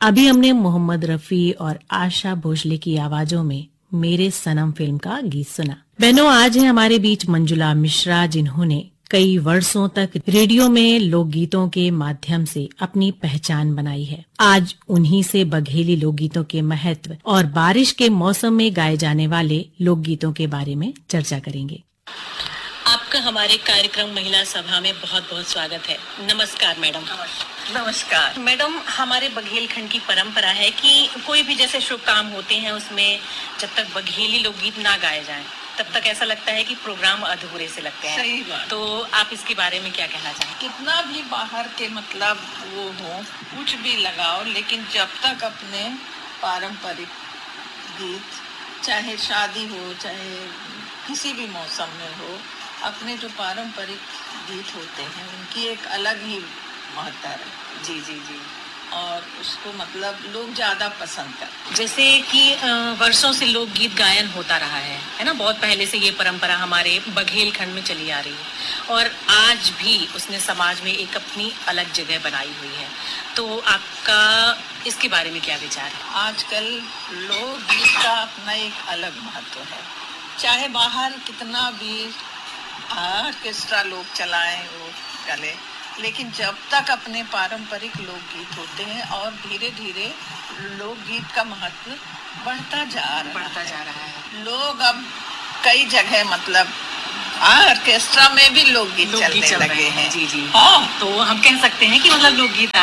अभी हमने मोहम्मद रफी और आशा भोसले की आवाजों में मेरे सनम फिल्म का गीत सुना। बहनों, आज है हमारे बीच मंजुला मिश्रा, जिन्होंने कई वर्षों तक रेडियो में लोकगीतों के माध्यम से अपनी पहचान बनाई है। आज उन्हीं से बघेली लोकगीतों के महत्व और बारिश के मौसम में गाए जाने वाले लोकगीतों के बारे में चर्चा करेंगे। आपका हमारे कार्यक्रम महिला सभा में बहुत बहुत स्वागत है। नमस्कार मैडम। नमस्कार मैडम, हमारे बघेलखंड की परंपरा है कि कोई भी जैसे शुभ काम होते हैं उसमें जब तक बघेली लोकगीत ना गाए जाएं तब तक ऐसा लगता है कि प्रोग्राम अधूरे से लगते हैं। सही बात। तो आप इसके बारे में क्या कहना चाहेंगे? कितना भी बाहर के मतलब वो हो, कुछ भी लगाओ, लेकिन जब तक अपने पारंपरिक गीत, चाहे शादी हो चाहे किसी भी मौसम में हो, अपने जो पारंपरिक गीत होते हैं उनकी एक अलग ही महत्व है। जी जी जी। और उसको मतलब लोग ज्यादा पसंद करते। जैसे कि वर्षों से लोकगीत गायन होता रहा है ना, बहुत पहले से ये परंपरा हमारे बघेलखंड में चली आ रही है और आज भी उसने समाज में एक अपनी अलग जगह बनाई हुई है। तो आपका इसके बारे में क्या विचार है? आजकल लोकगीत का अपना एक अलग महत्व है। चाहे बाहर कितना भी ऑर्केस्ट्रा लोग चलाएं वो चले, लेकिन जब तक अपने पारंपरिक लोकगीत होते हैं और धीरे धीरे लोकगीत का महत्व बढ़ता जा रहा है। लोग अब कई जगह मतलब ऑर्केस्ट्रा में भी लोकगीत चलने लगे हैं। जी जी। हाँ, तो हम कह सकते हैं कि मतलब लोकगीत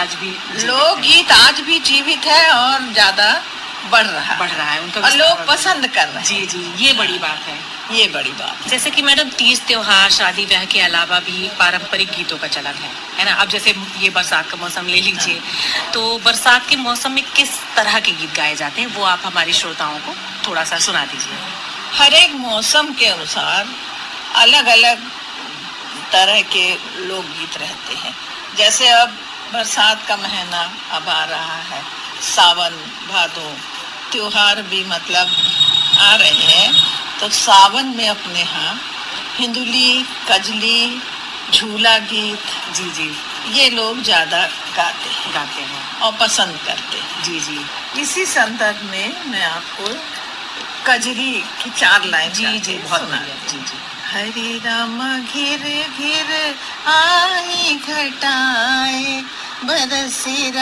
आज भी जीवित है और ज्यादा बढ़ रहा है उनका, और लोग पसंद कर रहे हैं। जी जी, ये बड़ी बात है। जैसे कि मैडम, तीज त्योहार शादी ब्याह के अलावा भी पारंपरिक गीतों का चलन है ना। अब जैसे ये बरसात का मौसम ले लीजिए, तो बरसात के मौसम में किस तरह के गीत गाए जाते हैं वो आप हमारे श्रोताओं को थोड़ा सा सुना दीजिए। हर एक मौसम के अनुसार अलग अलग तरह के लोकगीत रहते हैं। जैसे अब बरसात का महीना अब आ रहा है, सावन भादो त्योहार भी मतलब आ रहे हैं, तो सावन में अपने यहाँ हिंदुली, कजली, झूला गीत, जी जी, ये लोग ज्यादा गाते हैं और पसंद करते हैं। जी जी। इसी संदर्भ में मैं आपको कजली की 4 लाइन जी जी, बहुत बढ़िया। जी जी। हरे राम घिर घिर आई घटाए बरसे